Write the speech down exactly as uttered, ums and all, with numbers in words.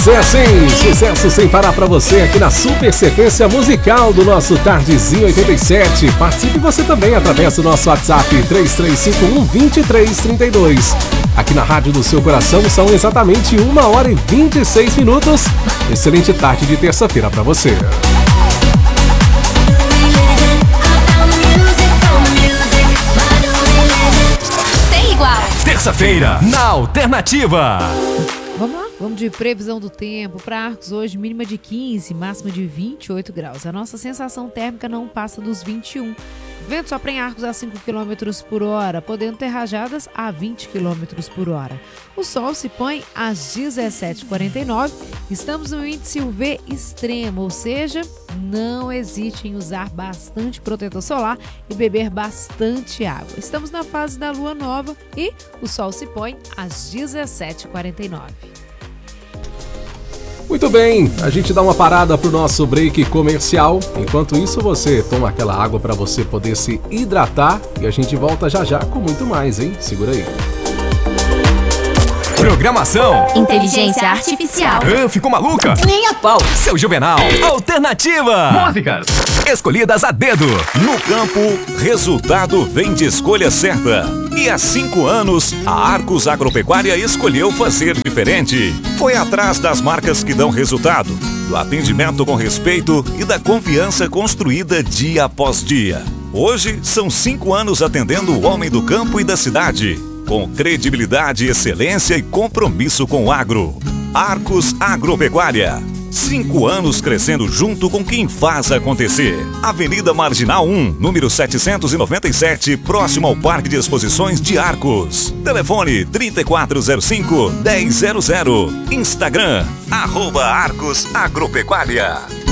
Sucesso, hein? Sucesso sem parar pra você aqui na super sequência musical do nosso Tardezinho oitenta e sete. Participe você também através do nosso WhatsApp três três cinco um, dois três três dois. Aqui na Rádio do Seu Coração são exatamente uma hora e vinte e seis minutos. Excelente tarde de terça-feira pra você. Terça-feira, na Alternativa. Vamos lá, vamos de previsão do tempo. Para Arcos hoje, mínima de quinze, máxima de vinte e oito graus. A nossa sensação térmica não passa dos vinte e um. Vento sopra em Arcos a cinco quilômetros por hora, podendo ter rajadas a vinte quilômetros por hora. O sol se põe às dezessete e quarenta e nove. Estamos no índice U V extremo, ou seja, não hesite em usar bastante protetor solar e beber bastante água. Estamos na fase da lua nova e o sol se põe às dezessete e quarenta e nove. Muito bem, a gente dá uma parada pro nosso break comercial. Enquanto isso, você toma aquela água para você poder se hidratar e a gente volta já já com muito mais, hein? Segura aí. Programação. Inteligência artificial. Ah, ficou maluca? Nem a pau. Seu Juvenal. Alternativa. Músicas escolhidas a dedo. No campo, resultado vem de escolha certa. E há cinco anos, a Arcos Agropecuária escolheu fazer diferente. Foi atrás das marcas que dão resultado, do atendimento com respeito e da confiança construída dia após dia. Hoje, são cinco anos atendendo o homem do campo e da cidade, com credibilidade, excelência e compromisso com o agro. Arcos Agropecuária. Cinco anos crescendo junto com quem faz acontecer. Avenida Marginal um, número setecentos e noventa e sete, próximo ao Parque de Exposições de Arcos. Telefone trinta e quatro zero cinco, dez zero zero. Instagram, arroba Arcos Agropecuária.